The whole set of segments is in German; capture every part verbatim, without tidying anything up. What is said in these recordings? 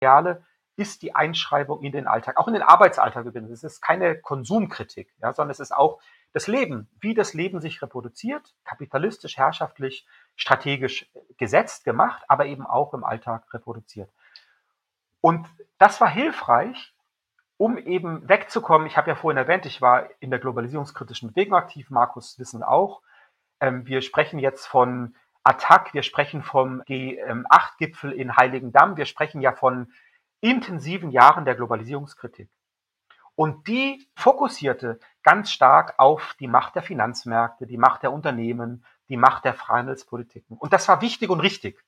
Ideale ist die Einschreibung in den Alltag, auch in den Arbeitsalltag übrigens. Es ist keine Konsumkritik, ja, sondern es ist auch das Leben, wie das Leben sich reproduziert, kapitalistisch, herrschaftlich, strategisch gesetzt, gemacht, aber eben auch im Alltag reproduziert. Und das war hilfreich, um eben wegzukommen. Ich habe ja vorhin erwähnt, ich war in der globalisierungskritischen Bewegung aktiv, Markus Wissen auch. Ähm, wir sprechen jetzt von Attac, wir sprechen vom G acht Gipfel in Heiligendamm, wir sprechen ja von intensiven Jahren der Globalisierungskritik. Und die fokussierte ganz stark auf die Macht der Finanzmärkte, die Macht der Unternehmen, die Macht der Freihandelspolitiken. Und das war wichtig und richtig.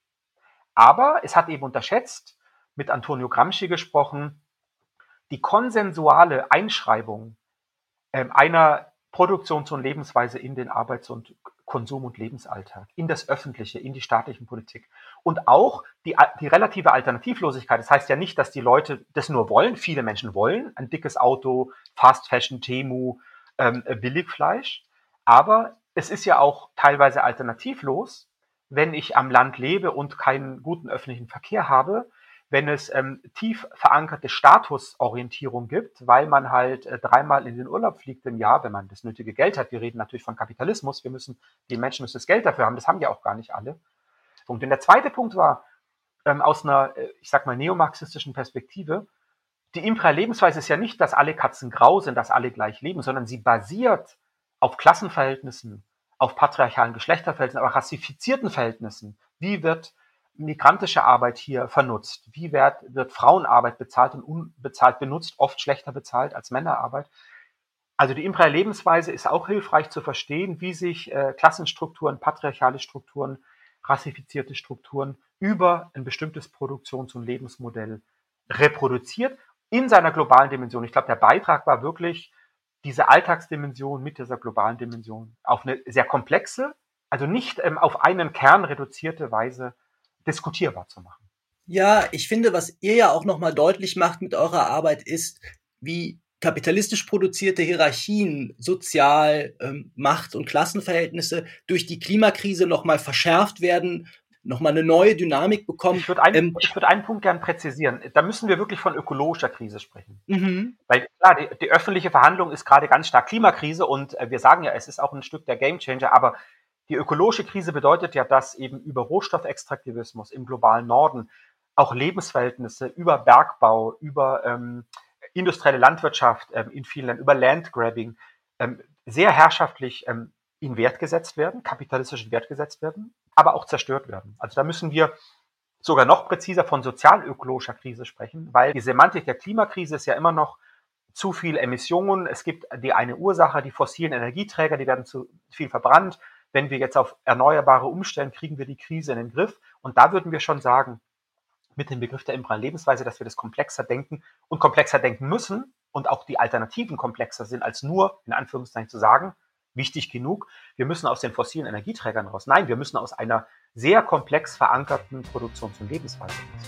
Aber es hat eben unterschätzt, mit Antonio Gramsci gesprochen, die konsensuale Einschreibung äh, einer Produktions- und Lebensweise in den Arbeits- und Konsum- und Lebensalltag, in das Öffentliche, in die staatlichen Politik. Und auch die, die relative Alternativlosigkeit. Das heißt ja nicht, dass die Leute das nur wollen. Viele Menschen wollen ein dickes Auto, Fast Fashion, Temu, ähm, Billigfleisch. Aber es ist ja auch teilweise alternativlos, wenn ich am Land lebe und keinen guten öffentlichen Verkehr habe, wenn es ähm, tief verankerte Statusorientierung gibt, weil man halt äh, dreimal in den Urlaub fliegt im Jahr, wenn man das nötige Geld hat. Wir reden natürlich von Kapitalismus. Wir müssen, die Menschen müssen das Geld dafür haben. Das haben ja auch gar nicht alle. Und der zweite Punkt war, ähm, aus einer, äh, ich sag mal, neomarxistischen Perspektive, die imperiale Lebensweise ist ja nicht, dass alle Katzen grau sind, dass alle gleich leben, sondern sie basiert auf Klassenverhältnissen, auf patriarchalen Geschlechterverhältnissen, aber rassifizierten Verhältnissen. Wie wird migrantische Arbeit hier vernutzt? Wie wird, wird Frauenarbeit bezahlt und unbezahlt benutzt, oft schlechter bezahlt als Männerarbeit? Also die imperiale Lebensweise ist auch hilfreich zu verstehen, wie sich äh, Klassenstrukturen, patriarchale Strukturen, rassifizierte Strukturen über ein bestimmtes Produktions- und Lebensmodell reproduziert in seiner globalen Dimension. Ich glaube, der Beitrag war wirklich, diese Alltagsdimension mit dieser globalen Dimension auf eine sehr komplexe, also nicht ähm, auf einen Kern reduzierte Weise diskutierbar zu machen. Ja, ich finde, was ihr ja auch nochmal deutlich macht mit eurer Arbeit ist, wie kapitalistisch produzierte Hierarchien, Sozial-, ähm, Macht- und Klassenverhältnisse durch die Klimakrise nochmal verschärft werden, nochmal eine neue Dynamik bekommen. Ich würde einen, Ähm, ich würde einen Punkt gern präzisieren. Da müssen wir wirklich von ökologischer Krise sprechen. mhm. Weil klar, die, die öffentliche Verhandlung ist gerade ganz stark Klimakrise und äh, wir sagen ja, es ist auch ein Stück der Gamechanger, aber die ökologische Krise bedeutet ja, dass eben über Rohstoffextraktivismus im globalen Norden auch Lebensverhältnisse über Bergbau, über ähm, industrielle Landwirtschaft ähm, in vielen Ländern, über Landgrabbing ähm, sehr herrschaftlich ähm, in Wert gesetzt werden, kapitalistisch in Wert gesetzt werden, aber auch zerstört werden. Also da müssen wir sogar noch präziser von sozialökologischer Krise sprechen, weil die Semantik der Klimakrise ist ja immer noch zu viel Emissionen. Es gibt die eine Ursache, die fossilen Energieträger, die werden zu viel verbrannt. Wenn wir jetzt auf Erneuerbare umstellen, kriegen wir die Krise in den Griff. Und da würden wir schon sagen, mit dem Begriff der imperialen Lebensweise, dass wir das komplexer denken und komplexer denken müssen und auch die Alternativen komplexer sind, als nur, in Anführungszeichen zu sagen, wichtig genug, wir müssen aus den fossilen Energieträgern raus. Nein, wir müssen aus einer sehr komplex verankerten Produktions- und Lebensweise raus.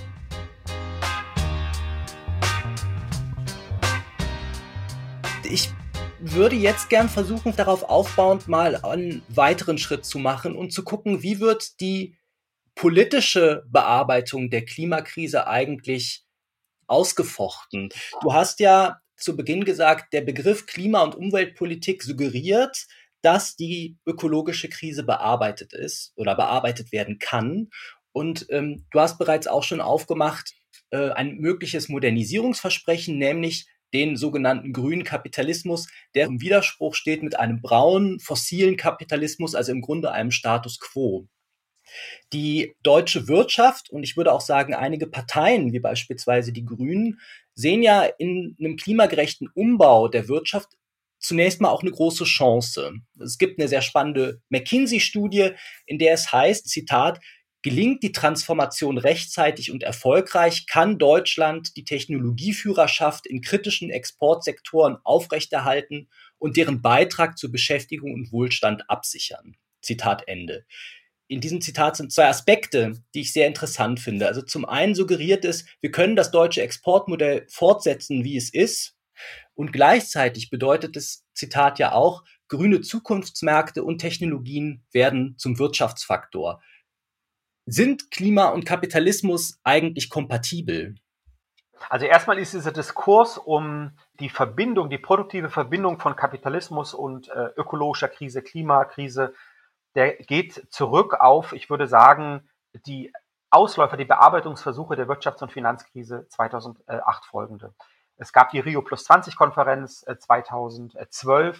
Ich würde jetzt gern versuchen, darauf aufbauend mal einen weiteren Schritt zu machen und zu gucken, wie wird die politische Bearbeitung der Klimakrise eigentlich ausgefochten. Du hast ja zu Beginn gesagt, der Begriff Klima- und Umweltpolitik suggeriert, dass die ökologische Krise bearbeitet ist oder bearbeitet werden kann. Und ähm, du hast bereits auch schon aufgemacht, äh, ein mögliches Modernisierungsversprechen, nämlich den sogenannten grünen Kapitalismus, der im Widerspruch steht mit einem braunen, fossilen Kapitalismus, also im Grunde einem Status quo. Die deutsche Wirtschaft und ich würde auch sagen, einige Parteien, wie beispielsweise die Grünen, sehen ja in einem klimagerechten Umbau der Wirtschaft zunächst mal auch eine große Chance. Es gibt eine sehr spannende McKinsey-Studie, in der es heißt, Zitat, gelingt die Transformation rechtzeitig und erfolgreich, kann Deutschland die Technologieführerschaft in kritischen Exportsektoren aufrechterhalten und deren Beitrag zur Beschäftigung und Wohlstand absichern. Zitat Ende. In diesem Zitat sind zwei Aspekte, die ich sehr interessant finde. Also zum einen suggeriert es, wir können das deutsche Exportmodell fortsetzen, wie es ist. Und gleichzeitig bedeutet das Zitat ja auch, grüne Zukunftsmärkte und Technologien werden zum Wirtschaftsfaktor. Sind Klima und Kapitalismus eigentlich kompatibel? Also erstmal ist dieser Diskurs um die Verbindung, die produktive Verbindung von Kapitalismus und äh, ökologischer Krise, Klimakrise, der geht zurück auf, ich würde sagen, die Ausläufer, die Bearbeitungsversuche der Wirtschafts- und Finanzkrise zweitausendacht folgende. Es gab die Rio Plus zwanzig Konferenz äh, zweitausendzwölf.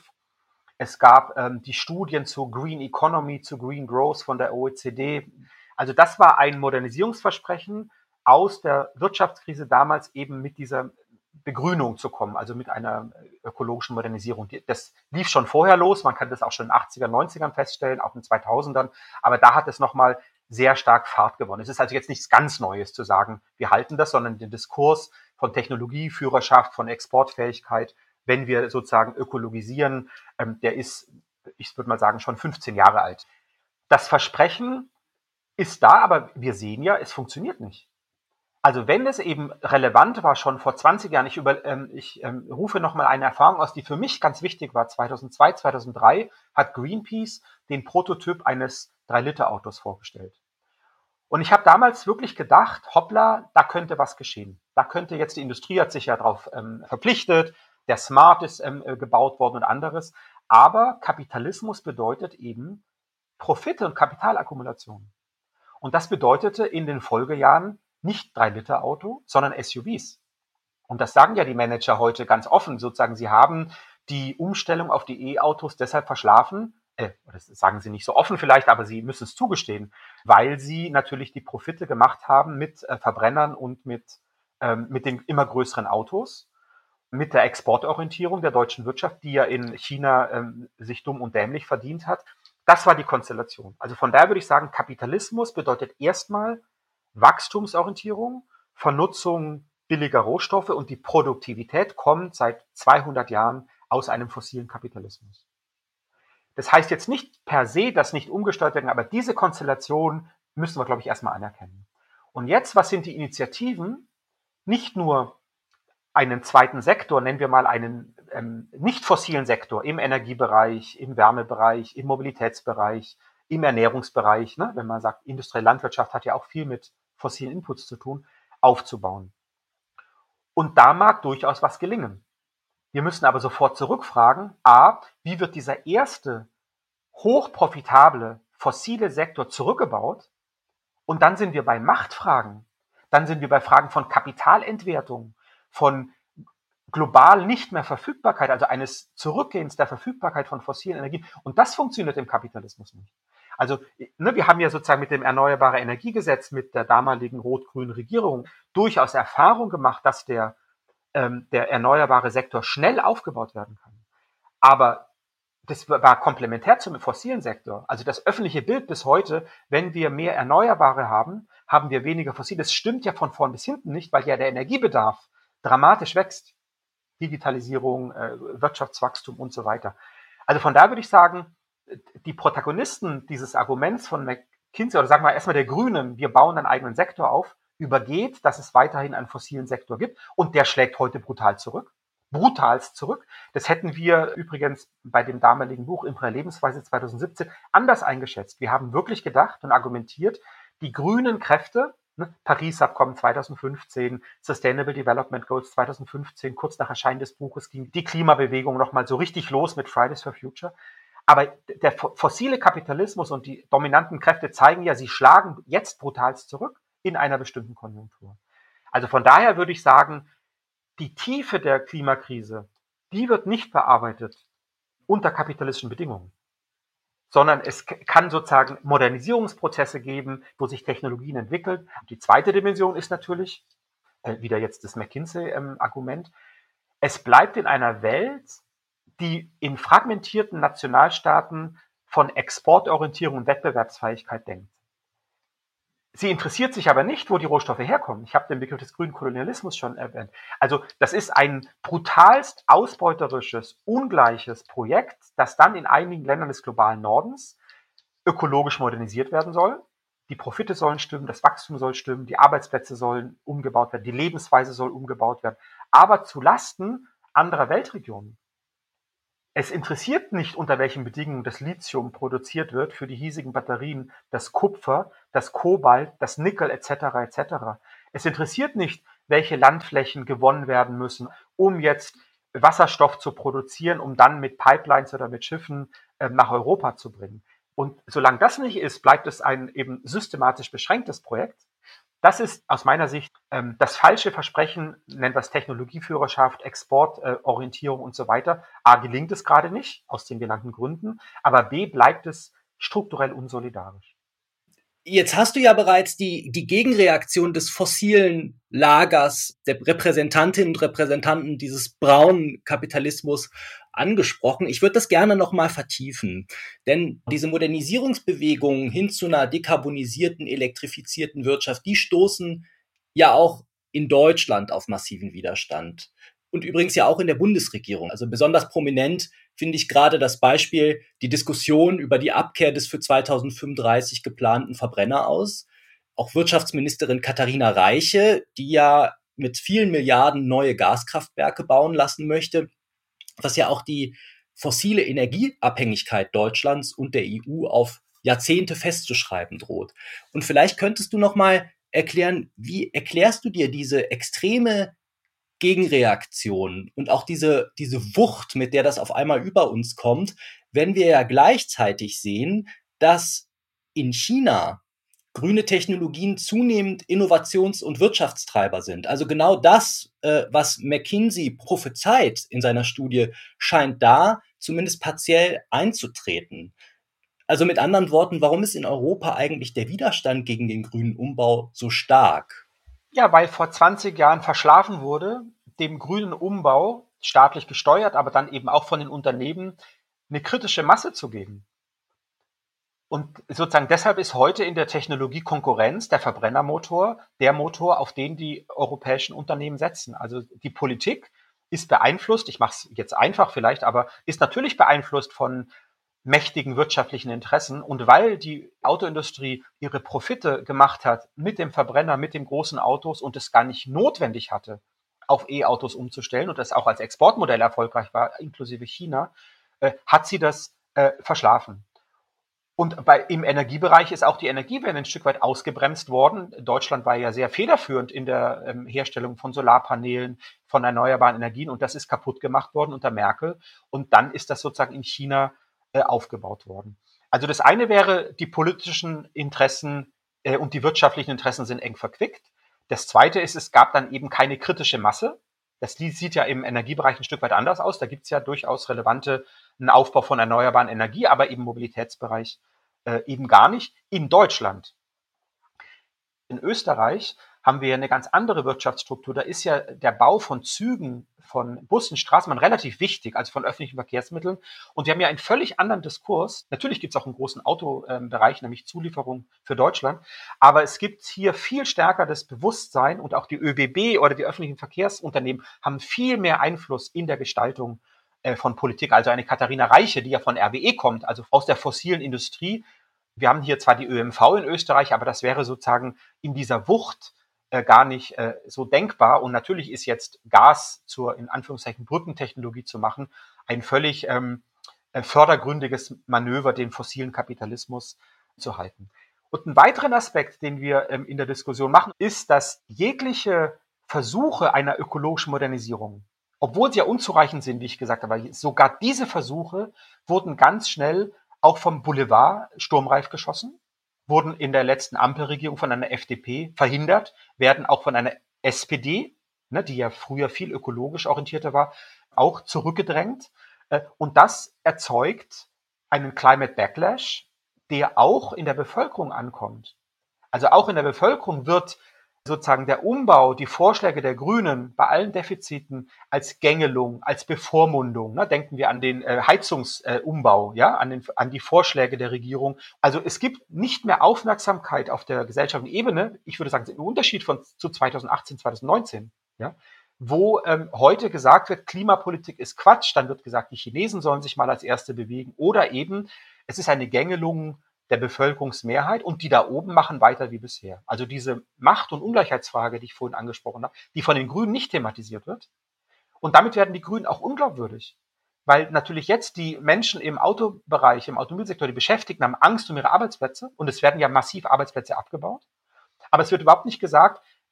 Es gab ähm, die Studien zur Green Economy, zu Green Growth von der O E C D. Also das war ein Modernisierungsversprechen, aus der Wirtschaftskrise damals eben mit dieser Begrünung zu kommen, also mit einer ökologischen Modernisierung. Das lief schon vorher los, man kann das auch schon in den achtziger, neunzigern feststellen, auch in den zweitausendern, aber da hat es nochmal sehr stark Fahrt gewonnen. Es ist also jetzt nichts ganz Neues zu sagen, wir halten das, sondern den Diskurs von Technologieführerschaft, von Exportfähigkeit, wenn wir sozusagen ökologisieren, ähm, der ist, ich würde mal sagen, schon fünfzehn Jahre alt. Das Versprechen ist da, aber wir sehen ja, es funktioniert nicht. Also wenn es eben relevant war, schon vor zwanzig Jahren, ich, über, ähm, ich ähm, rufe nochmal eine Erfahrung aus, die für mich ganz wichtig war. zweitausendzwei, zweitausenddrei hat Greenpeace den Prototyp eines drei Liter Autos vorgestellt. Und ich habe damals wirklich gedacht, hoppla, da könnte was geschehen. Da könnte jetzt, die Industrie hat sich ja darauf ähm, verpflichtet, der Smart ist ähm, gebaut worden und anderes. Aber Kapitalismus bedeutet eben Profite und Kapitalakkumulation. Und das bedeutete in den Folgejahren nicht drei Liter Auto, sondern S U Vs. Und das sagen ja die Manager heute ganz offen, sozusagen, sie haben die Umstellung auf die E-Autos deshalb verschlafen, äh, das sagen sie nicht so offen vielleicht, aber sie müssen es zugestehen, weil sie natürlich die Profite gemacht haben mit äh, Verbrennern und mit, ähm, mit den immer größeren Autos, mit der Exportorientierung der deutschen Wirtschaft, die ja in China ähm, sich dumm und dämlich verdient hat. Das war die Konstellation. Also von daher würde ich sagen, Kapitalismus bedeutet erstmal Wachstumsorientierung, Vernutzung billiger Rohstoffe und die Produktivität kommt seit zweihundert Jahren aus einem fossilen Kapitalismus. Das heißt jetzt nicht per se, dass nicht umgesteuert werden, aber diese Konstellation müssen wir, glaube ich, erstmal anerkennen. Und jetzt, was sind die Initiativen? Nicht nur einen zweiten Sektor, nennen wir mal einen ähm, nicht fossilen Sektor im Energiebereich, im Wärmebereich, im Mobilitätsbereich, im Ernährungsbereich, ne, wenn man sagt, industrielle Landwirtschaft hat ja auch viel mit fossilen Inputs zu tun, aufzubauen. Und da mag durchaus was gelingen. Wir müssen aber sofort zurückfragen, a, wie wird dieser erste hochprofitable fossile Sektor zurückgebaut? Und dann sind wir bei Machtfragen, dann sind wir bei Fragen von Kapitalentwertung, von global nicht mehr Verfügbarkeit, also eines Zurückgehens der Verfügbarkeit von fossilen Energien. Und das funktioniert im Kapitalismus nicht. Also ne, wir haben ja sozusagen mit dem Erneuerbare Energiegesetz, mit der damaligen rot-grünen Regierung durchaus Erfahrung gemacht, dass der, ähm, der erneuerbare Sektor schnell aufgebaut werden kann. Aber das war komplementär zum fossilen Sektor. Also das öffentliche Bild bis heute, wenn wir mehr Erneuerbare haben, haben wir weniger Fossil. Das stimmt ja von vorn bis hinten nicht, weil ja der Energiebedarf dramatisch wächst. Digitalisierung, äh, Wirtschaftswachstum und so weiter. Also von da würde ich sagen, die Protagonisten dieses Arguments von McKinsey, oder sagen wir erstmal der Grünen, wir bauen einen eigenen Sektor auf, übergeht, dass es weiterhin einen fossilen Sektor gibt und der schlägt heute brutal zurück. Brutalst zurück. Das hätten wir übrigens bei dem damaligen Buch Imperiale Lebensweise zweitausendsiebzehn anders eingeschätzt. Wir haben wirklich gedacht und argumentiert, die grünen Kräfte, ne, Paris-Abkommen zweitausendfünfzehn, Sustainable Development Goals zweitausendfünfzehn, kurz nach Erscheinen des Buches ging die Klimabewegung nochmal so richtig los mit Fridays for Future. Aber der fossile Kapitalismus und die dominanten Kräfte zeigen ja, sie schlagen jetzt brutalst zurück in einer bestimmten Konjunktur. Also von daher würde ich sagen, die Tiefe der Klimakrise, die wird nicht bearbeitet unter kapitalistischen Bedingungen, sondern es kann sozusagen Modernisierungsprozesse geben, wo sich Technologien entwickeln. Die zweite Dimension ist natürlich, äh, wieder jetzt das McKinsey-Argument, es bleibt in einer Welt, die in fragmentierten Nationalstaaten von Exportorientierung und Wettbewerbsfähigkeit denkt. Sie interessiert sich aber nicht, wo die Rohstoffe herkommen. Ich habe den Begriff des grünen Kolonialismus schon erwähnt. Also das ist ein brutalst ausbeuterisches, ungleiches Projekt, das dann in einigen Ländern des globalen Nordens ökologisch modernisiert werden soll. Die Profite sollen stimmen, das Wachstum soll stimmen, die Arbeitsplätze sollen umgebaut werden, die Lebensweise soll umgebaut werden, aber zu Lasten anderer Weltregionen. Es interessiert nicht, unter welchen Bedingungen das Lithium produziert wird für die hiesigen Batterien, das Kupfer, das Kobalt, das Nickel et cetera et cetera. Es interessiert nicht, welche Landflächen gewonnen werden müssen, um jetzt Wasserstoff zu produzieren, um dann mit Pipelines oder mit Schiffen äh, nach Europa zu bringen. Und solange das nicht ist, bleibt es ein eben systematisch beschränktes Projekt. Das ist aus meiner Sicht ähm, das falsche Versprechen, nennt das Technologieführerschaft, Exportorientierung äh, und so weiter. A, gelingt es gerade nicht, aus den genannten Gründen, aber B, bleibt es strukturell unsolidarisch. Jetzt hast du ja bereits die, die Gegenreaktion des fossilen Lagers, der Repräsentantinnen und Repräsentanten dieses braunen Kapitalismus angesprochen. Ich würde das gerne nochmal vertiefen, denn diese Modernisierungsbewegungen hin zu einer dekarbonisierten, elektrifizierten Wirtschaft, die stoßen ja auch in Deutschland auf massiven Widerstand. Und übrigens ja auch in der Bundesregierung. Also besonders prominent finde ich gerade das Beispiel, die Diskussion über die Abkehr des für zweitausendfünfunddreißig geplanten Verbrenner aus. Auch Wirtschaftsministerin Katharina Reiche, die ja mit vielen Milliarden neue Gaskraftwerke bauen lassen möchte, was ja auch die fossile Energieabhängigkeit Deutschlands und der E U auf Jahrzehnte festzuschreiben droht. Und vielleicht könntest du noch mal erklären, wie erklärst du dir diese extreme Gegenreaktion und auch diese, diese Wucht, mit der das auf einmal über uns kommt, wenn wir ja gleichzeitig sehen, dass in China grüne Technologien zunehmend Innovations- und Wirtschaftstreiber sind. Also genau das, äh, was McKinsey prophezeit in seiner Studie, scheint da zumindest partiell einzutreten. Also mit anderen Worten, warum ist in Europa eigentlich der Widerstand gegen den grünen Umbau so stark? Ja, weil vor zwanzig Jahren verschlafen wurde, dem grünen Umbau, staatlich gesteuert, aber dann eben auch von den Unternehmen, eine kritische Masse zu geben. Und sozusagen deshalb ist heute in der Technologie Konkurrenz der Verbrennermotor der Motor, auf den die europäischen Unternehmen setzen. Also die Politik ist beeinflusst, ich mache es jetzt einfach vielleicht, aber ist natürlich beeinflusst von mächtigen wirtschaftlichen Interessen. Und weil die Autoindustrie ihre Profite gemacht hat mit dem Verbrenner, mit den großen Autos und es gar nicht notwendig hatte, auf E-Autos umzustellen und das auch als Exportmodell erfolgreich war, inklusive China, äh, hat sie das äh, verschlafen. Und bei, im Energiebereich ist auch die Energiewende ein Stück weit ausgebremst worden. Deutschland war ja sehr federführend in der ähm, Herstellung von Solarpanelen, von erneuerbaren Energien und das ist kaputt gemacht worden unter Merkel. Und dann ist das sozusagen in China äh, aufgebaut worden. Also das eine wäre, die politischen Interessen äh, und die wirtschaftlichen Interessen sind eng verquickt. Das zweite ist, es gab dann eben keine kritische Masse. Das sieht ja im Energiebereich ein Stück weit anders aus. Da gibt es ja durchaus relevante einen Aufbau von erneuerbaren Energie, aber im Mobilitätsbereich äh, eben gar nicht. In Deutschland. In Österreich haben wir eine ganz andere Wirtschaftsstruktur. Da ist ja der Bau von Zügen, von Bussen, Straßenbahnen relativ wichtig, also von öffentlichen Verkehrsmitteln. Und wir haben ja einen völlig anderen Diskurs. Natürlich gibt es auch einen großen Autobereich, nämlich Zulieferung für Deutschland. Aber es gibt hier viel stärker das Bewusstsein und auch die ÖBB oder die öffentlichen Verkehrsunternehmen haben viel mehr Einfluss in der Gestaltung von Politik. Also eine Katharina Reiche, die ja von R W E kommt, also aus der fossilen Industrie. Wir haben hier zwar die Ö M V in Österreich, aber das wäre sozusagen in dieser Wucht äh, gar nicht äh, so denkbar. Und natürlich ist jetzt Gas zur, in Anführungszeichen, Brückentechnologie zu machen, ein völlig ähm, fördergründiges Manöver, den fossilen Kapitalismus zu halten. Und einen weiteren Aspekt, den wir ähm, in der Diskussion machen, ist, dass jegliche Versuche einer ökologischen Modernisierung, obwohl sie ja unzureichend sind, wie ich gesagt habe, sogar diese Versuche wurden ganz schnell auch vom Boulevard sturmreif geschossen, wurden in der letzten Ampelregierung von einer F D P verhindert, werden auch von einer S P D, ne, die ja früher viel ökologisch orientierter war, auch zurückgedrängt. Und das erzeugt einen Climate Backlash, der auch in der Bevölkerung ankommt. Also auch in der Bevölkerung wird sozusagen der Umbau, die Vorschläge der Grünen bei allen Defiziten als Gängelung, als Bevormundung. Ne? Denken wir an den äh, Heizungsumbau, äh, ja, an, den, an die Vorschläge der Regierung. Also es gibt nicht mehr Aufmerksamkeit auf der gesellschaftlichen Ebene. Ich würde sagen, im Unterschied von zu zweitausendachtzehn, zweitausendneunzehn, ja, wo ähm, heute gesagt wird, Klimapolitik ist Quatsch. Dann wird gesagt, die Chinesen sollen sich mal als Erste bewegen. Oder eben, es ist eine Gängelung der Bevölkerungsmehrheit und die da oben machen weiter wie bisher. Also diese Macht- und Ungleichheitsfrage, die ich vorhin angesprochen habe, die von den Grünen nicht thematisiert wird. Und damit werden die Grünen auch unglaubwürdig. Weil natürlich jetzt die Menschen im Autobereich, im Automobilsektor, die Beschäftigten haben Angst um ihre Arbeitsplätze und es werden ja massiv Arbeitsplätze abgebaut. Aber es wird überhaupt nicht gesagt,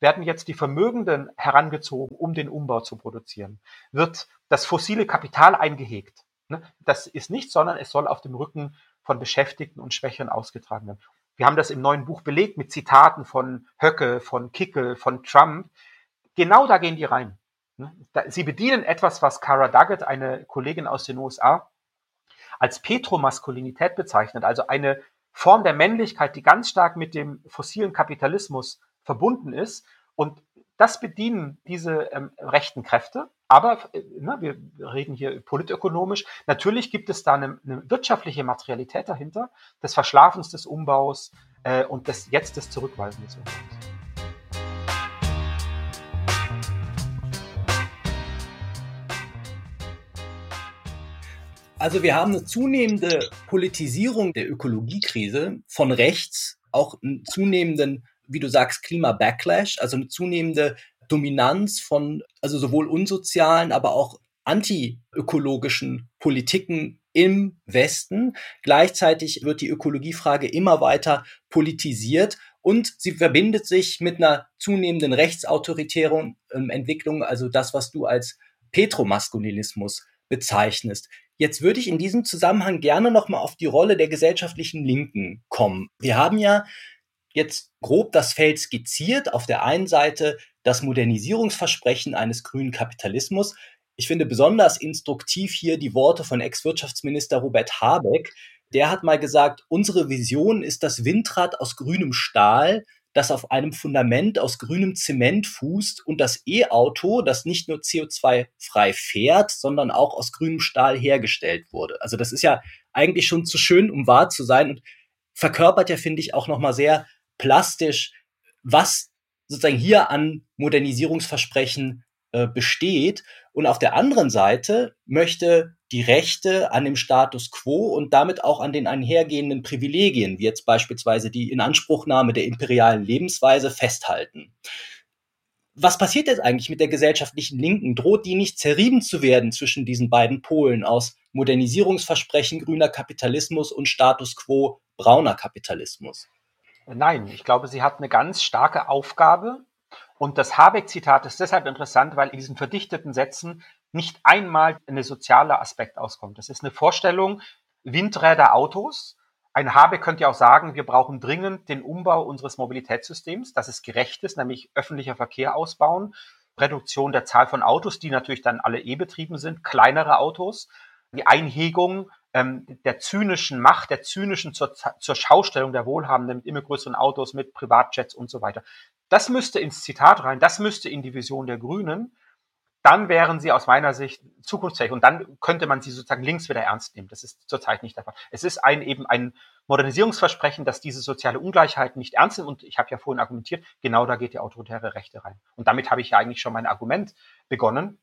werden jetzt die Vermögenden herangezogen, um den Umbau zu produzieren? Wird das fossile Kapital eingehegt? Das ist nicht, sondern es soll auf dem Rücken von Beschäftigten und Schwächeren ausgetragen werden. Wir haben das im neuen Buch belegt mit Zitaten von Höcke, von Kickel, von Trump. Genau da gehen die rein. Sie bedienen etwas, was Kara Duggett, eine Kollegin aus den U S A, als Petromaskulinität bezeichnet, also eine Form der Männlichkeit, die ganz stark mit dem fossilen Kapitalismus verbunden ist. Und das bedienen diese ähm, rechten Kräfte. Aber äh, na, wir reden hier politökonomisch. Natürlich gibt es da eine, eine wirtschaftliche Materialität dahinter, des Verschlafens des Umbaus äh, und des, jetzt des Zurückweisens des Umbaus. Also wir haben eine zunehmende Politisierung der Ökologiekrise von rechts, auch einen zunehmenden, wie du sagst, Klima-Backlash, also eine zunehmende Dominanz von also sowohl unsozialen, aber auch antiökologischen Politiken im Westen. Gleichzeitig wird die Ökologiefrage immer weiter politisiert und sie verbindet sich mit einer zunehmenden rechtsautoritären Entwicklung, also das, was du als Petromaskulinismus bezeichnest. Jetzt würde ich in diesem Zusammenhang gerne nochmal auf die Rolle der gesellschaftlichen Linken kommen. Wir haben ja jetzt grob das Feld skizziert. Auf der einen Seite das Modernisierungsversprechen eines grünen Kapitalismus. Ich finde besonders instruktiv hier die Worte von Ex-Wirtschaftsminister Robert Habeck. Der hat mal gesagt, unsere Vision ist das Windrad aus grünem Stahl, das auf einem Fundament aus grünem Zement fußt und das E-Auto, das nicht nur C O zwei frei fährt, sondern auch aus grünem Stahl hergestellt wurde. Also das ist ja eigentlich schon zu schön, um wahr zu sein und verkörpert ja, finde ich, auch nochmal sehr plastisch, was sozusagen hier an Modernisierungsversprechen äh, besteht. Und auf der anderen Seite möchte die Rechte an dem Status quo und damit auch an den einhergehenden Privilegien, wie jetzt beispielsweise die Inanspruchnahme der imperialen Lebensweise, festhalten. Was passiert jetzt eigentlich mit der gesellschaftlichen Linken? Droht die nicht zerrieben zu werden zwischen diesen beiden Polen aus Modernisierungsversprechen, grüner Kapitalismus und Status quo, brauner Kapitalismus? Nein, ich glaube, sie hat eine ganz starke Aufgabe. Und das Habeck-Zitat ist deshalb interessant, weil in diesen verdichteten Sätzen nicht einmal ein sozialer Aspekt auskommt. Das ist eine Vorstellung, Windräder, Autos. Ein Habeck könnte ja auch sagen, wir brauchen dringend den Umbau unseres Mobilitätssystems, dass es gerecht ist, nämlich öffentlicher Verkehr ausbauen, Reduktion der Zahl von Autos, die natürlich dann alle E-betrieben sind, kleinere Autos, die Einhegung ähm, der zynischen Macht, der zynischen zur, zur Schaustellung der Wohlhabenden mit immer größeren Autos, mit Privatjets und so weiter. Das müsste ins Zitat rein, das müsste in die Vision der Grünen. Dann wären sie aus meiner Sicht zukunftsfähig und dann könnte man sie sozusagen links wieder ernst nehmen. Das ist zurzeit nicht der Fall. Es ist ein eben ein Modernisierungsversprechen, das diese soziale Ungleichheit nicht ernst nimmt und ich habe ja vorhin argumentiert, genau da geht die autoritäre Rechte rein. Und damit habe ich ja eigentlich schon mein Argument begonnen.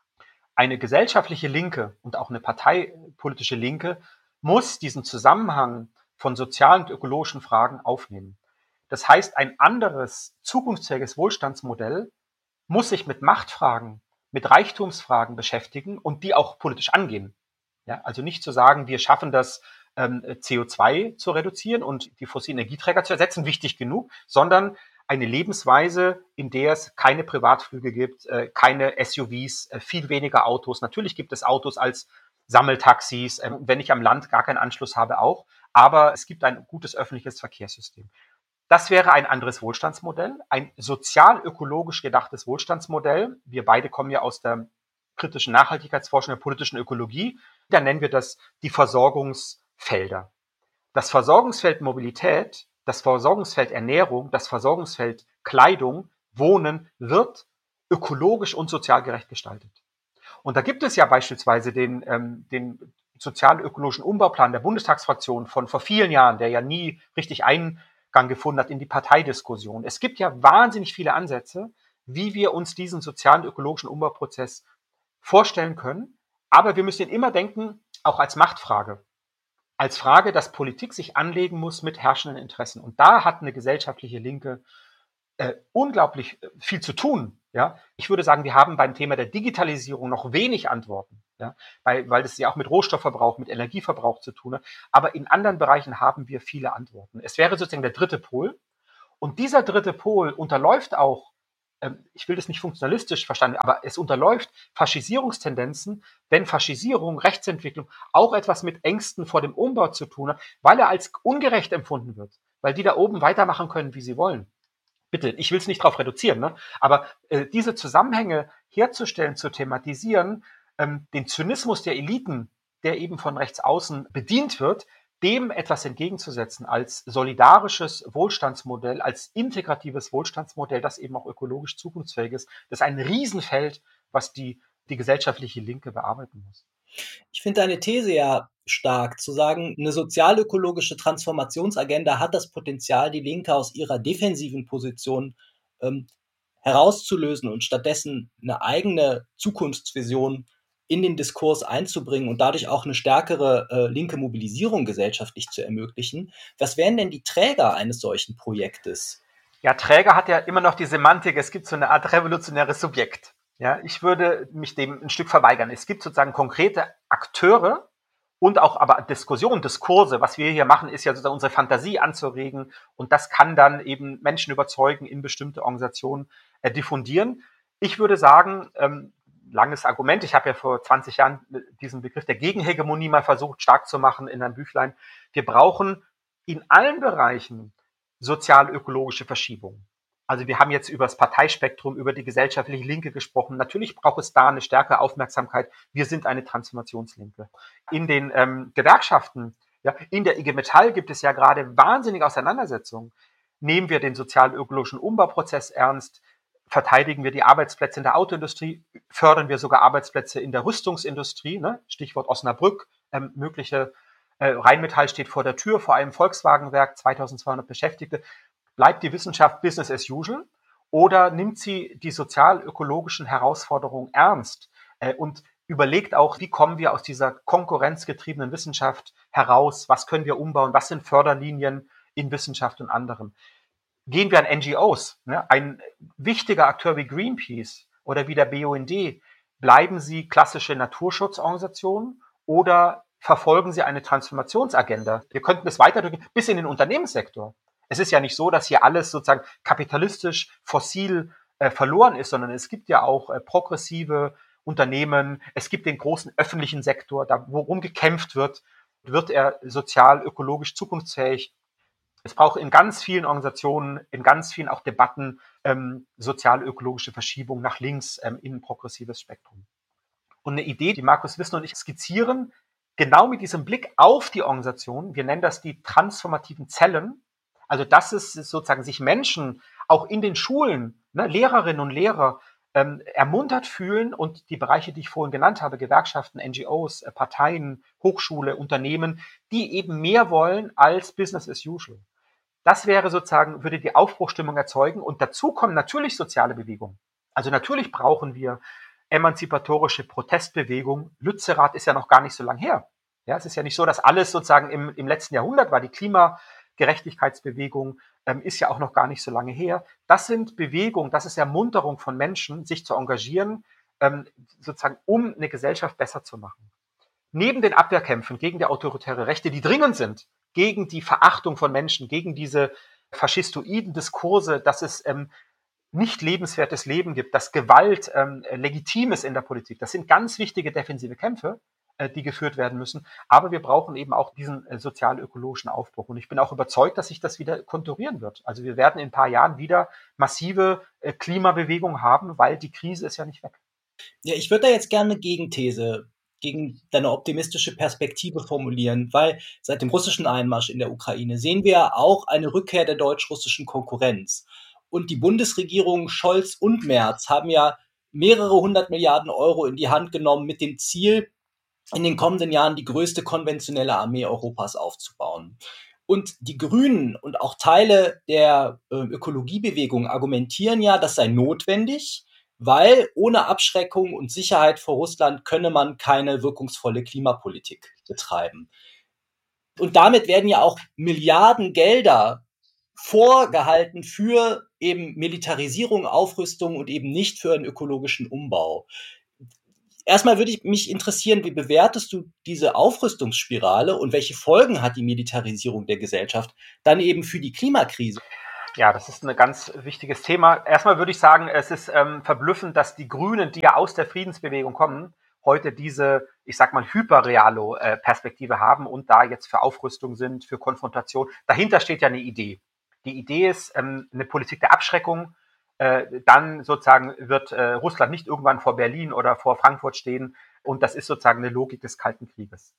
Eine gesellschaftliche Linke und auch eine parteipolitische Linke muss diesen Zusammenhang von sozialen und ökologischen Fragen aufnehmen. Das heißt, ein anderes zukunftsfähiges Wohlstandsmodell muss sich mit Machtfragen, mit Reichtumsfragen beschäftigen und die auch politisch angehen. Ja, also nicht zu sagen, wir schaffen das, ähm, C O zwei zu reduzieren und die fossilen Energieträger zu ersetzen, wichtig genug, sondern eine Lebensweise, in der es keine Privatflüge gibt, äh, keine S U Vs, äh, viel weniger Autos. Natürlich gibt es Autos als Sammeltaxis, äh, wenn ich am Land gar keinen Anschluss habe auch, aber es gibt ein gutes öffentliches Verkehrssystem. Das wäre ein anderes Wohlstandsmodell, ein sozial-ökologisch gedachtes Wohlstandsmodell. Wir beide kommen ja aus der kritischen Nachhaltigkeitsforschung, der politischen Ökologie. Da nennen wir das die Versorgungsfelder. Das Versorgungsfeld Mobilität, das Versorgungsfeld Ernährung, das Versorgungsfeld Kleidung, Wohnen wird ökologisch und sozial gerecht gestaltet. Und da gibt es ja beispielsweise den, ähm, den sozial-ökologischen Umbauplan der Bundestagsfraktion von vor vielen Jahren, der ja nie richtig ein gefunden hat in die Parteidiskussion. Es gibt ja wahnsinnig viele Ansätze, wie wir uns diesen sozialen ökologischen Umbauprozess vorstellen können. Aber wir müssen ihn immer denken, auch als Machtfrage. Als Frage, dass Politik sich anlegen muss mit herrschenden Interessen. Und da hat eine gesellschaftliche Linke äh, unglaublich viel zu tun. Ja? Ich würde sagen, wir haben beim Thema der Digitalisierung noch wenig Antworten. Ja, weil, weil das ja auch mit Rohstoffverbrauch, mit Energieverbrauch zu tun hat. Aber in anderen Bereichen haben wir viele Antworten. Es wäre sozusagen der dritte Pol. Und dieser dritte Pol unterläuft auch ich will das nicht funktionalistisch verstanden, aber es unterläuft Faschisierungstendenzen, wenn Faschisierung, Rechtsentwicklung auch etwas mit Ängsten vor dem Umbau zu tun hat, weil er als ungerecht empfunden wird, weil die da oben weitermachen können, wie sie wollen. Bitte, ich will es nicht darauf reduzieren, ne? Aber äh, diese Zusammenhänge herzustellen, zu thematisieren, ähm, den Zynismus der Eliten, der eben von rechts außen bedient wird, dem etwas entgegenzusetzen als solidarisches Wohlstandsmodell, als integratives Wohlstandsmodell, das eben auch ökologisch zukunftsfähig ist, das ist ein Riesenfeld, was die, die gesellschaftliche Linke bearbeiten muss. Ich finde deine These ja stark, zu sagen, eine sozialökologische Transformationsagenda hat das Potenzial, die Linke aus ihrer defensiven Position ähm, herauszulösen und stattdessen eine eigene Zukunftsvision in den Diskurs einzubringen und dadurch auch eine stärkere äh, linke Mobilisierung gesellschaftlich zu ermöglichen. Was wären denn die Träger eines solchen Projektes? Ja, Träger hat ja immer noch die Semantik, es gibt so eine Art revolutionäres Subjekt. Ja, ich würde mich dem ein Stück verweigern. Es gibt sozusagen konkrete Akteure und auch aber Diskussionen, Diskurse. Was wir hier machen, ist ja sozusagen unsere Fantasie anzuregen und das kann dann eben Menschen überzeugen, in bestimmte Organisationen äh, diffundieren. Ich würde sagen, ähm, langes Argument. Ich habe ja vor zwanzig Jahren diesen Begriff der Gegenhegemonie mal versucht, stark zu machen in einem Büchlein. Wir brauchen in allen Bereichen sozial-ökologische Verschiebungen. Also wir haben jetzt über das Parteispektrum, über die gesellschaftliche Linke gesprochen. Natürlich braucht es da eine stärkere Aufmerksamkeit. Wir sind eine Transformationslinke. In den ähm, Gewerkschaften, ja, in der I G Metall gibt es ja gerade wahnsinnige Auseinandersetzungen. Nehmen wir den sozial-ökologischen Umbauprozess ernst? Verteidigen wir die Arbeitsplätze in der Autoindustrie, fördern wir sogar Arbeitsplätze in der Rüstungsindustrie, ne? Stichwort Osnabrück, ähm, mögliche äh, Rheinmetall steht vor der Tür, vor einem Volkswagenwerk, zweitausendzweihundert Beschäftigte. Bleibt die Wissenschaft Business as usual oder nimmt sie die sozial-ökologischen Herausforderungen ernst äh, und überlegt auch, wie kommen wir aus dieser konkurrenzgetriebenen Wissenschaft heraus, was können wir umbauen, was sind Förderlinien in Wissenschaft und anderem. Gehen wir an N G Os, ne? Ein wichtiger Akteur wie Greenpeace oder wie der B U N D, bleiben sie klassische Naturschutzorganisationen oder verfolgen sie eine Transformationsagenda? Wir könnten es weiterdrücken bis in den Unternehmenssektor. Es ist ja nicht so, dass hier alles sozusagen kapitalistisch, fossil äh, verloren ist, sondern es gibt ja auch äh, progressive Unternehmen, es gibt den großen öffentlichen Sektor, da worum gekämpft wird, wird er sozial, ökologisch zukunftsfähig. Es braucht in ganz vielen Organisationen, in ganz vielen auch Debatten ähm, sozial-ökologische Verschiebung nach links ähm, in ein progressives Spektrum. Und eine Idee, die Markus Wissner und ich skizzieren, genau mit diesem Blick auf die Organisation, wir nennen das die transformativen Zellen, also dass es sozusagen sich Menschen auch in den Schulen, ne, Lehrerinnen und Lehrer, ähm, ermuntert fühlen und die Bereiche, die ich vorhin genannt habe, Gewerkschaften, N G Os, äh, Parteien, Hochschule, Unternehmen, die eben mehr wollen als Business as usual. Das wäre sozusagen, würde die Aufbruchstimmung erzeugen und dazu kommen natürlich soziale Bewegungen. Also natürlich brauchen wir emanzipatorische Protestbewegung. Lützerath ist ja noch gar nicht so lang her. Ja, es ist ja nicht so, dass alles sozusagen im, im letzten Jahrhundert war. Die Klimagerechtigkeitsbewegung ähm, ist ja auch noch gar nicht so lange her. Das sind Bewegungen, das ist Ermunterung von Menschen, sich zu engagieren, ähm, sozusagen, um eine Gesellschaft besser zu machen. Neben den Abwehrkämpfen gegen die autoritäre Rechte, die dringend sind, gegen die Verachtung von Menschen, gegen diese faschistoiden Diskurse, dass es ähm, nicht lebenswertes Leben gibt, dass Gewalt ähm, legitim ist in der Politik. Das sind ganz wichtige defensive Kämpfe, äh, die geführt werden müssen. Aber wir brauchen eben auch diesen äh, sozial-ökologischen Aufbruch. Und ich bin auch überzeugt, dass sich das wieder konturieren wird. Also wir werden in ein paar Jahren wieder massive äh, Klimabewegungen haben, weil die Krise ist ja nicht weg. Ja, ich würde da jetzt gerne eine Gegenthese gegen deine optimistische Perspektive formulieren, weil seit dem russischen Einmarsch in der Ukraine sehen wir auch eine Rückkehr der deutsch-russischen Konkurrenz. Und die Bundesregierung Scholz und Merz haben ja mehrere hundert Milliarden Euro in die Hand genommen mit dem Ziel, in den kommenden Jahren die größte konventionelle Armee Europas aufzubauen. Und die Grünen und auch Teile der äh, Ökologiebewegung argumentieren ja, das sei notwendig, weil ohne Abschreckung und Sicherheit vor Russland könne man keine wirkungsvolle Klimapolitik betreiben. Und damit werden ja auch Milliarden Gelder vorgehalten für eben Militarisierung, Aufrüstung und eben nicht für einen ökologischen Umbau. Erstmal würde ich mich interessieren, wie bewertest du diese Aufrüstungsspirale und welche Folgen hat die Militarisierung der Gesellschaft dann eben für die Klimakrise? Ja, das ist ein ganz wichtiges Thema. Erstmal würde ich sagen, es ist ähm, verblüffend, dass die Grünen, die ja aus der Friedensbewegung kommen, heute diese, ich sag mal, Hyperrealo-Perspektive haben und da jetzt für Aufrüstung sind, für Konfrontation. Dahinter steht ja eine Idee. Die Idee ist ähm, eine Politik der Abschreckung. Äh, dann sozusagen wird äh, Russland nicht irgendwann vor Berlin oder vor Frankfurt stehen. Und das ist sozusagen eine Logik des Kalten Krieges.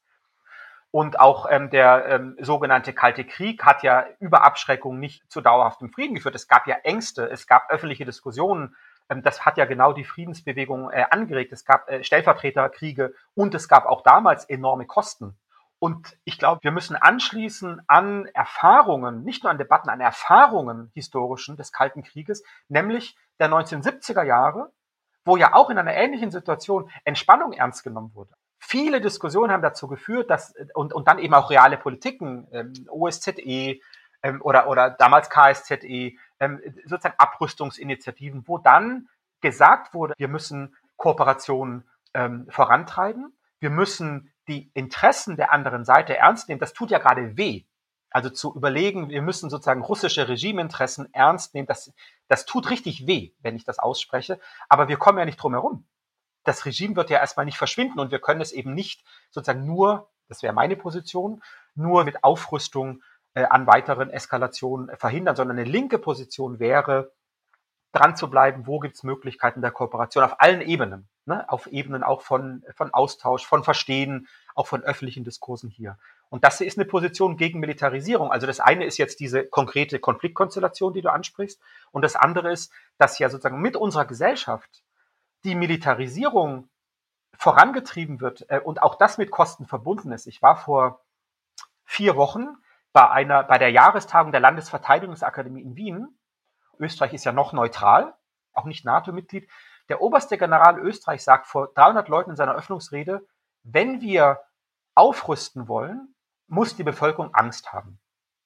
Und auch ähm, der ähm, sogenannte Kalte Krieg hat ja über Abschreckung nicht zu dauerhaftem Frieden geführt. Es gab ja Ängste, es gab öffentliche Diskussionen. Ähm, das hat ja genau die Friedensbewegung äh, angeregt. Es gab äh, Stellvertreterkriege und es gab auch damals enorme Kosten. Und ich glaube, wir müssen anschließen an Erfahrungen, nicht nur an Debatten, an Erfahrungen historischen des Kalten Krieges, nämlich der neunzehnhundertsiebziger Jahre, wo ja auch in einer ähnlichen Situation Entspannung ernst genommen wurde. Viele Diskussionen haben dazu geführt, dass und, und dann eben auch reale Politiken, ähm, O S Z E ähm, oder, oder damals K S Z E, ähm, sozusagen Abrüstungsinitiativen, wo dann gesagt wurde, wir müssen Kooperationen ähm, vorantreiben, wir müssen die Interessen der anderen Seite ernst nehmen. Das tut ja gerade weh. Also zu überlegen, wir müssen sozusagen russische Regimeinteressen ernst nehmen, das, das tut richtig weh, wenn ich das ausspreche, aber wir kommen ja nicht drum herum. Das Regime wird ja erstmal nicht verschwinden und wir können es eben nicht sozusagen nur, das wäre meine Position, nur mit Aufrüstung äh, an weiteren Eskalationen verhindern, sondern eine linke Position wäre, dran zu bleiben, wo gibt es Möglichkeiten der Kooperation auf allen Ebenen, ne? Auf Ebenen auch von, von Austausch, von Verstehen, auch von öffentlichen Diskursen hier. Und das ist eine Position gegen Militarisierung. Also das eine ist jetzt diese konkrete Konfliktkonstellation, die du ansprichst, und das andere ist, dass ja sozusagen mit unserer Gesellschaft die Militarisierung vorangetrieben wird äh, und auch das mit Kosten verbunden ist. Ich war vor vier Wochen bei einer, bei der Jahrestagung der Landesverteidigungsakademie in Wien. Österreich ist ja noch neutral, auch nicht NATO-Mitglied. Der oberste General Österreich sagt vor dreihundert Leuten in seiner Öffnungsrede, wenn wir aufrüsten wollen, muss die Bevölkerung Angst haben.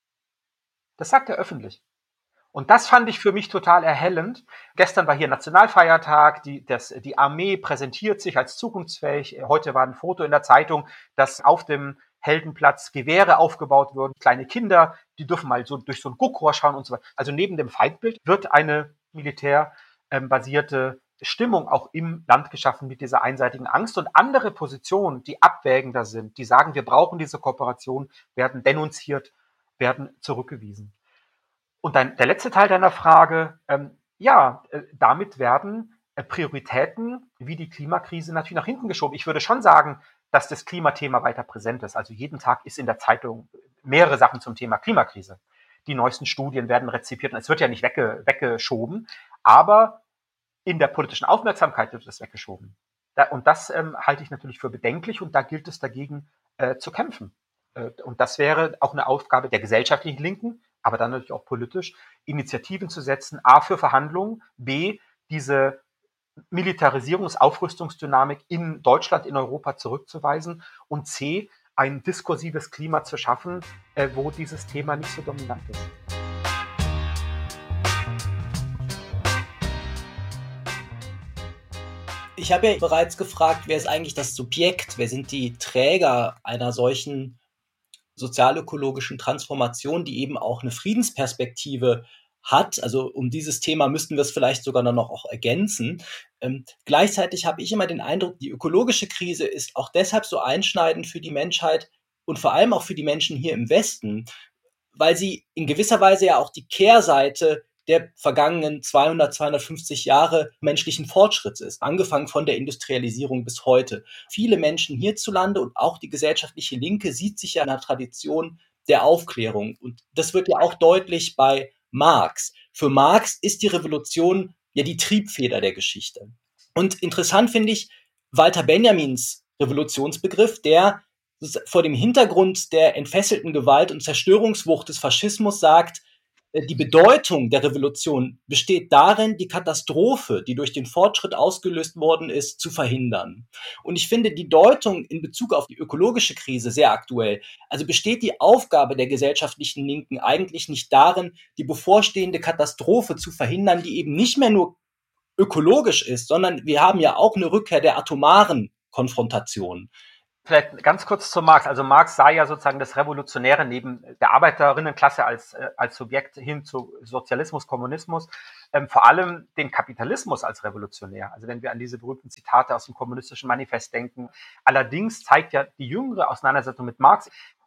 Das sagt er öffentlich. Und das fand ich für mich total erhellend. Gestern war hier Nationalfeiertag, die, das, die Armee präsentiert sich als zukunftsfähig. Heute war ein Foto in der Zeitung, dass auf dem Heldenplatz Gewehre aufgebaut wurden. Kleine Kinder, die dürfen mal so durch so ein Guckrohr schauen und so weiter. Also neben dem Feindbild wird eine militärbasierte Stimmung auch im Land geschaffen mit dieser einseitigen Angst. Und andere Positionen, die abwägender sind, die sagen, wir brauchen diese Kooperation, werden denunziert, werden zurückgewiesen. Und dann der letzte Teil deiner Frage, ähm, ja, äh, damit werden äh, Prioritäten wie die Klimakrise natürlich nach hinten geschoben. Ich würde schon sagen, dass das Klimathema weiter präsent ist. Also jeden Tag ist in der Zeitung mehrere Sachen zum Thema Klimakrise. Die neuesten Studien werden rezipiert und es wird ja nicht wegge- weggeschoben, aber in der politischen Aufmerksamkeit wird es weggeschoben. Da, und das ähm, halte ich natürlich für bedenklich und da gilt es dagegen äh, zu kämpfen. Äh, und das wäre auch eine Aufgabe der gesellschaftlichen Linken, aber dann natürlich auch politisch, Initiativen zu setzen, A für Verhandlungen, B diese Militarisierungs-, Aufrüstungsdynamik in Deutschland, in Europa zurückzuweisen und C ein diskursives Klima zu schaffen, äh, wo dieses Thema nicht so dominant ist. Ich habe ja bereits gefragt, wer ist eigentlich das Subjekt, wer sind die Träger einer solchen sozialökologischen Transformation, die eben auch eine Friedensperspektive hat. Also um dieses Thema müssten wir es vielleicht sogar dann noch auch ergänzen. Ähm, gleichzeitig habe ich immer den Eindruck, die ökologische Krise ist auch deshalb so einschneidend für die Menschheit und vor allem auch für die Menschen hier im Westen, weil sie in gewisser Weise ja auch die Kehrseite der vergangenen zweihundert, zweihundertfünfzig Jahre menschlichen Fortschritts ist, angefangen von der Industrialisierung bis heute. Viele Menschen hierzulande und auch die gesellschaftliche Linke sieht sich ja in einer Tradition der Aufklärung. Und das wird ja auch deutlich bei Marx. Für Marx ist die Revolution ja die Triebfeder der Geschichte. Und interessant finde ich Walter Benjamins Revolutionsbegriff, der vor dem Hintergrund der entfesselten Gewalt und Zerstörungswucht des Faschismus sagt, die Bedeutung der Revolution besteht darin, die Katastrophe, die durch den Fortschritt ausgelöst worden ist, zu verhindern. Und ich finde die Deutung in Bezug auf die ökologische Krise sehr aktuell. Also besteht die Aufgabe der gesellschaftlichen Linken eigentlich nicht darin, die bevorstehende Katastrophe zu verhindern, die eben nicht mehr nur ökologisch ist, sondern wir haben ja auch eine Rückkehr der atomaren Konfrontation. Vielleicht ganz kurz zu Marx. Also Marx sah ja sozusagen das Revolutionäre neben der Arbeiterinnenklasse als, äh, als Subjekt hin zu Sozialismus, Kommunismus, ähm, vor allem den Kapitalismus als revolutionär. Also wenn wir an diese berühmten Zitate aus dem Kommunistischen Manifest denken. Allerdings zeigt ja die jüngere Auseinandersetzung mit Marx,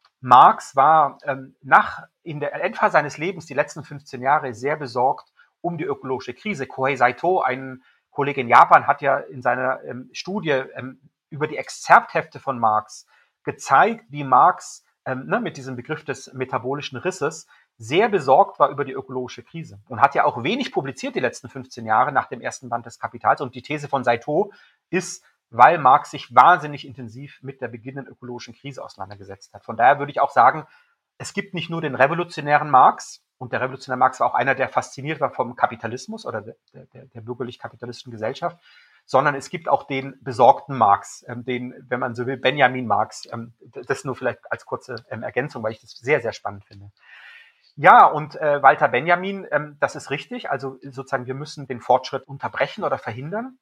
Marx war ähm, nach, in der Endphase seines Lebens, die letzten fünfzehn Jahre, sehr besorgt um die ökologische Krise. Kohei Saito, ein Kollege in Japan, hat ja in seiner ähm, Studie ähm, über die Exzerpthefte von Marx gezeigt, wie Marx ähm, ne, mit diesem Begriff des metabolischen Risses sehr besorgt war über die ökologische Krise und hat ja auch wenig publiziert die letzten fünfzehn Jahre nach dem ersten Band des Kapitals. Und die These von Saito ist, weil Marx sich wahnsinnig intensiv mit der beginnenden ökologischen Krise auseinandergesetzt hat. Von daher würde ich auch sagen, es gibt nicht nur den revolutionären Marx, und der revolutionäre Marx war auch einer, der fasziniert war vom Kapitalismus oder der, der, der bürgerlich-kapitalistischen Gesellschaft, sondern es gibt auch den besorgten Marx, ähm, den, wenn man so will, Benjamin Marx. Ähm, das nur vielleicht als kurze ähm, Ergänzung, weil ich das sehr, sehr spannend finde. Ja, und äh, Walter Benjamin, ähm, das ist richtig. Also sozusagen, wir müssen den Fortschritt unterbrechen oder verhindern.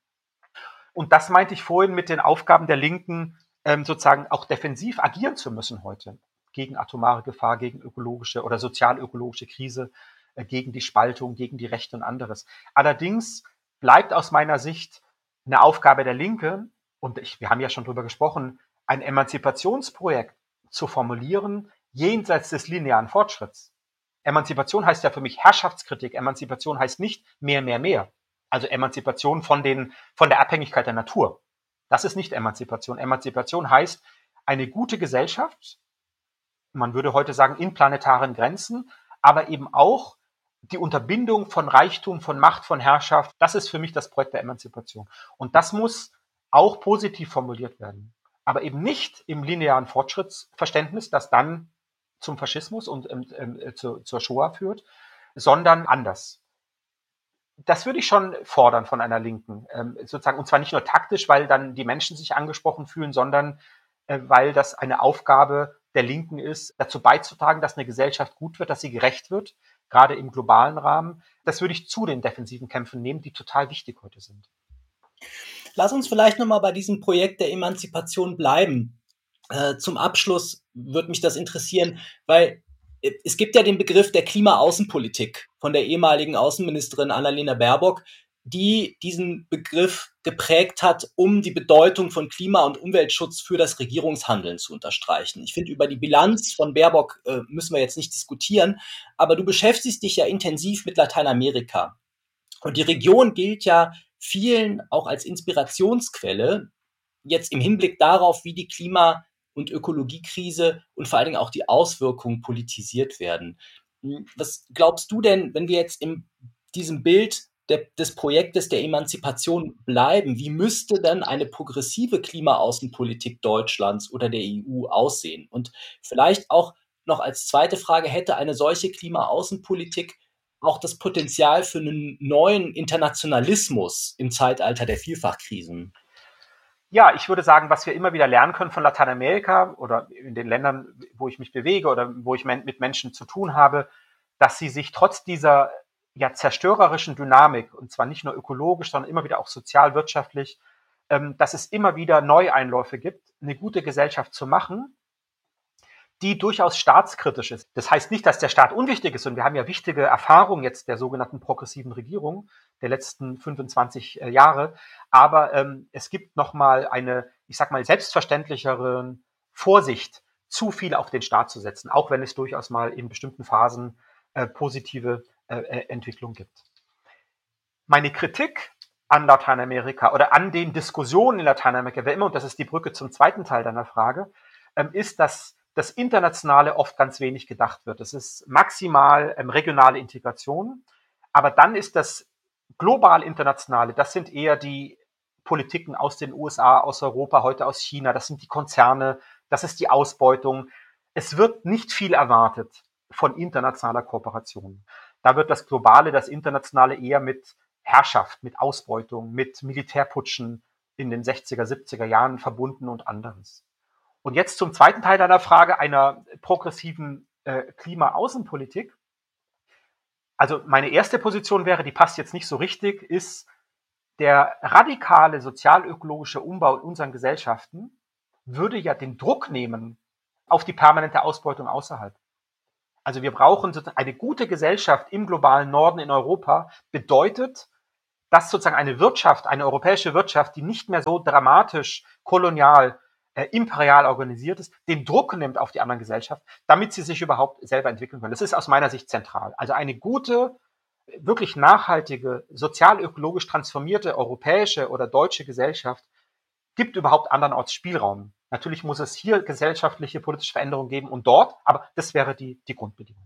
Und das meinte ich vorhin mit den Aufgaben der Linken, ähm, sozusagen auch defensiv agieren zu müssen heute gegen atomare Gefahr, gegen ökologische oder sozialökologische Krise, äh, gegen die Spaltung, gegen die Rechte und anderes. Allerdings bleibt aus meiner Sicht eine Aufgabe der Linke, und ich, wir haben ja schon drüber gesprochen, ein Emanzipationsprojekt zu formulieren, jenseits des linearen Fortschritts. Emanzipation heißt ja für mich Herrschaftskritik. Emanzipation heißt nicht mehr, mehr, mehr. Also Emanzipation von, den, von der Abhängigkeit der Natur. Das ist nicht Emanzipation. Emanzipation heißt eine gute Gesellschaft, man würde heute sagen in planetaren Grenzen, aber eben auch die Unterbindung von Reichtum, von Macht, von Herrschaft. Das ist für mich das Projekt der Emanzipation. Und das muss auch positiv formuliert werden. Aber eben nicht im linearen Fortschrittsverständnis, das dann zum Faschismus und äh, zu, zur Shoah führt, sondern anders. Das würde ich schon fordern von einer Linken, ähm, sozusagen, und zwar nicht nur taktisch, weil dann die Menschen sich angesprochen fühlen, sondern äh, weil das eine Aufgabe der Linken ist, dazu beizutragen, dass eine Gesellschaft gut wird, dass sie gerecht wird, gerade im globalen Rahmen. Das würde ich zu den defensiven Kämpfen nehmen, die total wichtig heute sind. Lass uns vielleicht nochmal bei diesem Projekt der Emanzipation bleiben. Äh, zum Abschluss würde mich das interessieren, weil es gibt ja den Begriff der Klimaaußenpolitik von der ehemaligen Außenministerin Annalena Baerbock, die diesen Begriff geprägt hat, um die Bedeutung von Klima- und Umweltschutz für das Regierungshandeln zu unterstreichen. Ich finde, über die Bilanz von Baerbock äh, müssen wir jetzt nicht diskutieren, aber du beschäftigst dich ja intensiv mit Lateinamerika. Und die Region gilt ja vielen auch als Inspirationsquelle, jetzt im Hinblick darauf, wie die Klima- und Ökologiekrise und vor allen Dingen auch die Auswirkungen politisiert werden. Was glaubst du denn, wenn wir jetzt in diesem Bild der, des Projektes der Emanzipation bleiben, wie müsste dann eine progressive Klimaaußenpolitik Deutschlands oder der E U aussehen? Und vielleicht auch noch als zweite Frage, hätte eine solche Klimaaußenpolitik auch das Potenzial für einen neuen Internationalismus im Zeitalter der Vielfachkrisen? Ja, ich würde sagen, was wir immer wieder lernen können von Lateinamerika oder in den Ländern, wo ich mich bewege oder wo ich mit Menschen zu tun habe, dass sie sich trotz dieser ja zerstörerischen Dynamik, und zwar nicht nur ökologisch, sondern immer wieder auch sozial, wirtschaftlich, ähm, dass es immer wieder Neueinläufe gibt, eine gute Gesellschaft zu machen, die durchaus staatskritisch ist. Das heißt nicht, dass der Staat unwichtig ist, und wir haben ja wichtige Erfahrungen jetzt der sogenannten progressiven Regierung der letzten fünfundzwanzig äh, Jahre, aber ähm, es gibt nochmal eine, ich sag mal, selbstverständlichere Vorsicht, zu viel auf den Staat zu setzen, auch wenn es durchaus mal in bestimmten Phasen äh, positive äh, Entwicklungen gibt. Meine Kritik an Lateinamerika oder an den Diskussionen in Lateinamerika, wer immer, und das ist die Brücke zum zweiten Teil deiner Frage, ähm, ist, dass das Internationale oft ganz wenig gedacht wird. Es ist maximal ähm, regionale Integration, aber dann ist das global Internationale, das sind eher die Politiken aus den U S A, aus Europa, heute aus China, das sind die Konzerne, das ist die Ausbeutung. Es wird nicht viel erwartet von internationaler Kooperation. Da wird das Globale, das Internationale eher mit Herrschaft, mit Ausbeutung, mit Militärputschen in den sechziger, siebziger Jahren verbunden und anderes. Und jetzt zum zweiten Teil deiner Frage, einer progressiven äh, Klima-Außenpolitik. Also meine erste Position wäre, die passt jetzt nicht so richtig, ist der radikale sozialökologische Umbau in unseren Gesellschaften würde ja den Druck nehmen auf die permanente Ausbeutung außerhalb. Also wir brauchen sozusagen eine gute Gesellschaft im globalen Norden in Europa, bedeutet, dass sozusagen eine Wirtschaft, eine europäische Wirtschaft, die nicht mehr so dramatisch kolonial, äh, imperial organisiert ist, den Druck nimmt auf die anderen Gesellschaften, damit sie sich überhaupt selber entwickeln können. Das ist aus meiner Sicht zentral. Also eine gute, wirklich nachhaltige, sozial-ökologisch transformierte europäische oder deutsche Gesellschaft gibt überhaupt andernorts Spielraum. Natürlich muss es hier gesellschaftliche, politische Veränderungen geben und dort, aber das wäre die, die Grundbedingung.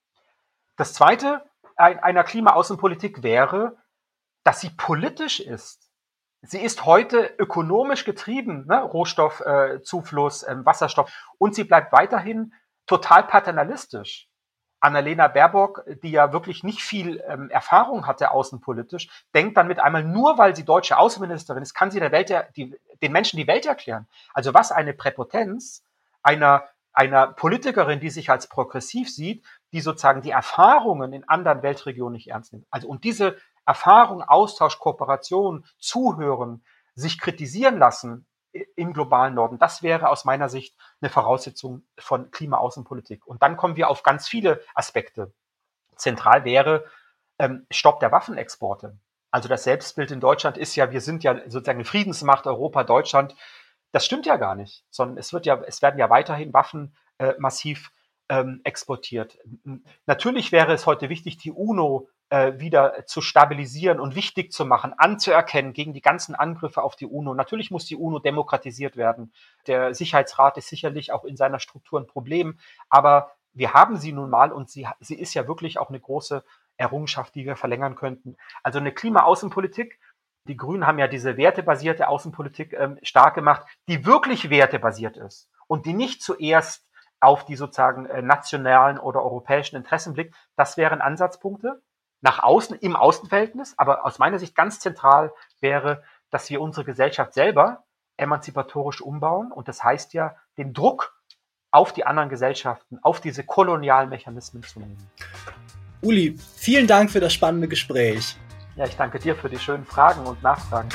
Das Zweite einer Klimaaußenpolitik wäre, dass sie politisch ist. Sie ist heute ökonomisch getrieben, ne? Rohstoffzufluss, äh, äh, Wasserstoff, und sie bleibt weiterhin total paternalistisch. Annalena Baerbock, die ja wirklich nicht viel ähm, Erfahrung hatte außenpolitisch, denkt dann mit einmal, nur weil sie deutsche Außenministerin ist, kann sie der Welt, die, den Menschen die Welt erklären. Also was eine Präpotenz einer, einer Politikerin, die sich als progressiv sieht, die sozusagen die Erfahrungen in anderen Weltregionen nicht ernst nimmt. Also und diese Erfahrung, Austausch, Kooperation, Zuhören, sich kritisieren lassen im globalen Norden, das wäre aus meiner Sicht eine Voraussetzung von Klimaaußenpolitik. Und dann kommen wir auf ganz viele Aspekte. Zentral wäre ähm, Stopp der Waffenexporte. Also das Selbstbild in Deutschland ist ja, wir sind ja sozusagen eine Friedensmacht, Europa, Deutschland. Das stimmt ja gar nicht, sondern es wird ja, es werden ja weiterhin Waffen äh, massiv ähm, exportiert. Natürlich wäre es heute wichtig, die UNO äh, wieder zu stabilisieren und wichtig zu machen, anzuerkennen gegen die ganzen Angriffe auf die UNO. Natürlich muss die UNO demokratisiert werden. Der Sicherheitsrat ist sicherlich auch in seiner Struktur ein Problem, aber wir haben sie nun mal und sie, sie ist ja wirklich auch eine große Errungenschaft, die wir verlängern könnten. Also eine Klimaaußenpolitik. Die Grünen haben ja diese wertebasierte Außenpolitik ähm, stark gemacht, die wirklich wertebasiert ist und die nicht zuerst auf die sozusagen äh, nationalen oder europäischen Interessen blickt. Das wären Ansatzpunkte nach außen, im Außenverhältnis, aber aus meiner Sicht ganz zentral wäre, dass wir unsere Gesellschaft selber emanzipatorisch umbauen, und das heißt ja, den Druck auf die anderen Gesellschaften, auf diese kolonialen Mechanismen zu nehmen. Uli, vielen Dank für das spannende Gespräch. Ja, ich danke dir für die schönen Fragen und Nachfragen.